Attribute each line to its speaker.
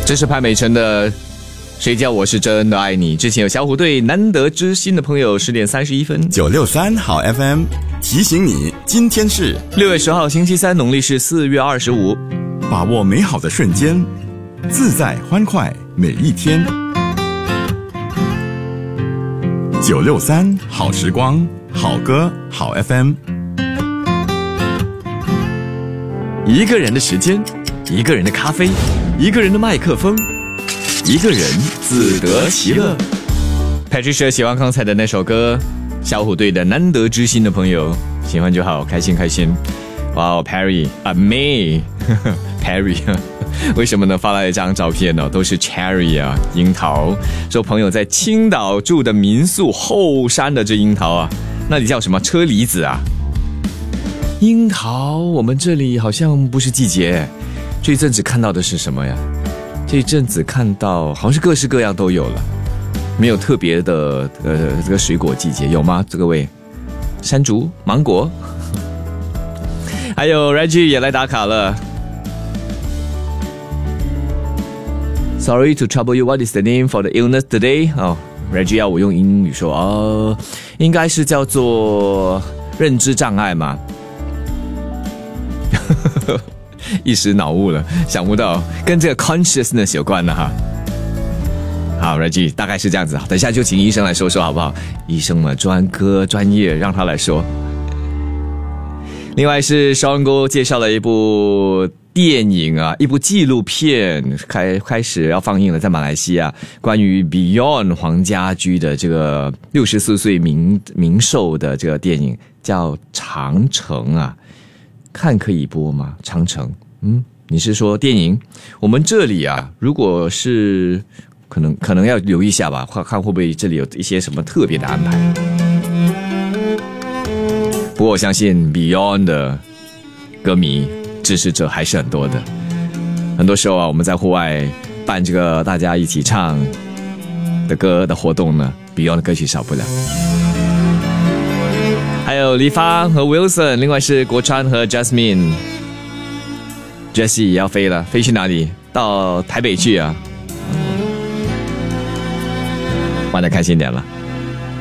Speaker 1: 这是潘美辰的谁叫我是真的爱你。之前有小虎队难得知心的朋友10点31分
Speaker 2: 963好 FM 提醒你，今天是
Speaker 1: 6月10号星期三，农历是4月25，
Speaker 2: 把握美好的瞬间，自在欢快每一天。963好时光，好歌好 FM。
Speaker 1: 一个人的时间，一个人的咖啡，一个人的麦克风，一个人自得其乐。Patricia 喜欢刚才的那首歌，小虎队的难得知心的朋友，喜欢就好，开心开心。哇 Perry 啊 May Perry 为什么呢？发来一张照片呢，都是 cherry 啊，樱桃，说朋友在青岛住的民宿后山的这樱桃啊，那里叫什么车厘子啊？樱桃我们这里好像不是季节，这一阵子看到的是什么呀？这一阵子看到好像是各式各样都有了，没有特别的这个水果季节有吗？各位，山竹、芒果，还有 Reggie 也来打卡了。Sorry to trouble you. What is the name for the illness today? Reggie 要我用英语说应该是叫做认知障碍嘛。一时脑雾了，想不到跟这个 consciousness 有关的哈。好 Reggie 大概是这样子，等一下就请医生来说说好不好？医生嘛，专业，让他来说。另外是 Sean 哥介绍了一部电影啊，一部纪录片开始要放映了，在马来西亚，关于 Beyond 黄家驹的这个64岁冥寿的这个电影，叫长城啊。看可以播吗？长城，你是说电影？我们这里啊，如果是可能要留意一下吧，看会不会这里有一些什么特别的安排。不过我相信 Beyond 的歌迷支持者还是很多的。很多时候啊，我们在户外办这个大家一起唱的歌的活动呢， Beyond 的歌曲少不了。还有黎芳和 Wilson， 另外是国川和 Jasmine。Jessie 也要飞了，飞去哪里？到台北去啊？玩得开心点了。